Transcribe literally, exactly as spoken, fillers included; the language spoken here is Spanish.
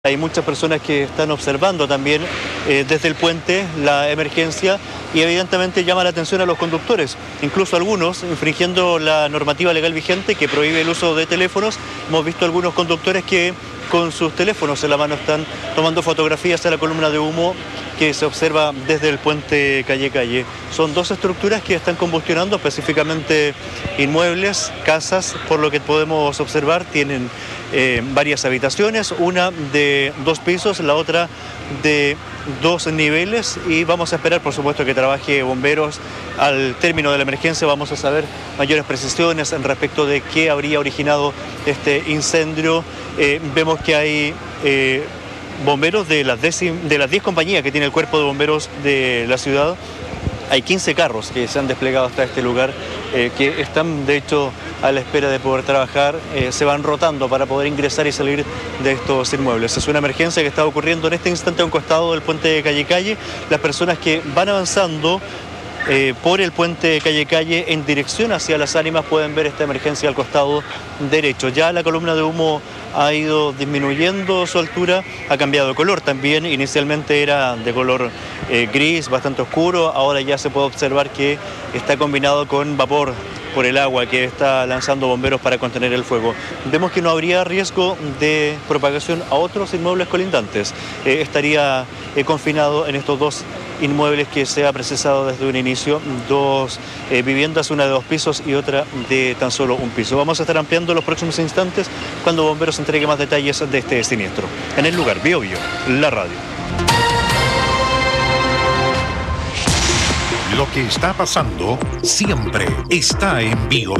Hay muchas personas que están observando también eh, desde el puente la emergencia y evidentemente llama la atención a los conductores, incluso algunos infringiendo la normativa legal vigente que prohíbe el uso de teléfonos. Hemos visto algunos conductores que con sus teléfonos en la mano están tomando fotografías a la columna de humo que se observa desde el puente Calle Calle. Son dos estructuras que están combustionando, específicamente inmuebles, casas, por lo que podemos observar, tienen eh, varias habitaciones, una de dos pisos, la otra de dos niveles, y vamos a esperar, por supuesto, que trabaje bomberos. Al término de la emergencia vamos a saber mayores precisiones en respecto de qué habría originado este incendio. Eh, vemos que hay eh, bomberos de las, de las diez compañías que tiene el cuerpo de bomberos de la ciudad. Hay quince carros que se han desplegado hasta este lugar, eh, que están de hecho a la espera de poder trabajar, eh, se van rotando para poder ingresar y salir de estos inmuebles. Es una emergencia que está ocurriendo en este instante a un costado del puente de Calle Calle. Las personas que van avanzando Eh, por el puente Calle Calle en dirección hacia Las Ánimas pueden ver esta emergencia al costado derecho. Ya la columna de humo ha ido disminuyendo su altura, ha cambiado de color también. Inicialmente era de color eh, gris, bastante oscuro, ahora ya se puede observar que está combinado con vapor por el agua que está lanzando bomberos para contener el fuego. Vemos que no habría riesgo de propagación a otros inmuebles colindantes. Eh, estaría eh, confinado en estos dos inmuebles que se ha precisado desde un inicio, dos eh, viviendas, una de dos pisos y otra de tan solo un piso. Vamos a estar ampliando los próximos instantes cuando bomberos entregue más detalles de este siniestro. En el lugar, Bio Bio, la radio. Lo que está pasando siempre está en Bio.